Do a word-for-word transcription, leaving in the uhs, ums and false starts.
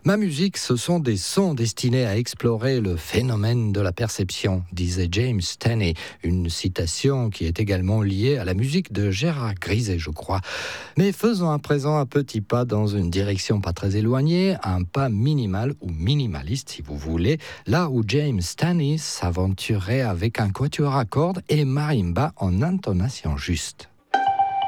Ma musique, ce sont des sons destinés à explorer le phénomène de la perception, disait James Stanley, une citation qui est également liée à la musique de Gérard Griset, je crois. Mais faisons à présent un petit pas dans une direction pas très éloignée, un pas minimal ou minimaliste si vous voulez, là où James Stanley s'aventurait avec un quatuor à cordes et marimba en intonation juste.